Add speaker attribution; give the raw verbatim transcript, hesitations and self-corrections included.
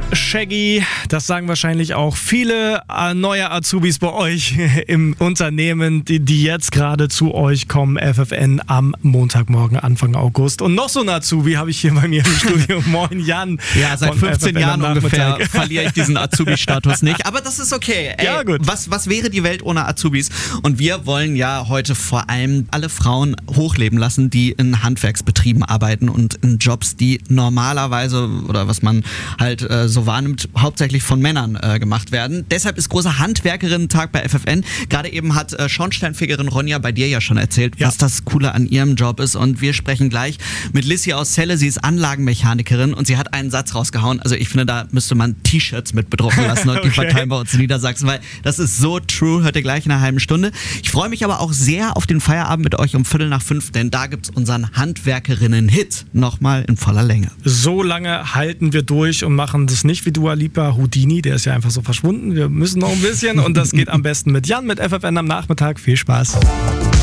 Speaker 1: Shaggy, das sagen wahrscheinlich auch viele äh, neue Azubis bei euch im Unternehmen, die, die jetzt gerade zu euch kommen, F F N am Montagmorgen, Anfang August. Und noch so ein Azubi habe ich hier bei mir im Studio. Moin Jan.
Speaker 2: Ja, seit fünfzehn Jahren ungefähr verliere ich diesen Azubi-Status nicht. Aber das ist okay. Ey,
Speaker 1: ja, gut.
Speaker 2: Was, was wäre die Welt ohne Azubis? Und wir wollen ja heute vor allem alle Frauen hochleben lassen, die in Handwerksbetrieben arbeiten und in Jobs, die normalerweise oder was man halt äh, so wahrnimmt, hauptsächlich von Männern äh, gemacht werden. Deshalb ist großer Handwerkerinnen-Tag bei F F N. Gerade eben hat äh, Schornsteinfegerin Ronja bei dir ja schon erzählt, ja. was das Coole an ihrem Job ist. Und wir sprechen gleich mit Lissy aus Celle. Sie ist Anlagenmechanikerin und sie hat einen Satz rausgehauen. Also ich finde, da müsste man T-Shirts mit bedrucken lassen und okay. die verteilen bei uns in Niedersachsen, weil das ist so true. Hört ihr gleich in einer halben Stunde. Ich freue mich aber auch sehr auf den Feierabend mit euch um Viertel nach fünf, denn da gibt's unseren Handwerkerinnen-Hit nochmal in voller Länge.
Speaker 1: So lange halten wir durch und machen das nicht wie Dua Lipa Houdini, der ist ja einfach so verschwunden. Wir müssen noch ein bisschen und das geht am besten mit Jan, mit F F N am Nachmittag. Viel Spaß.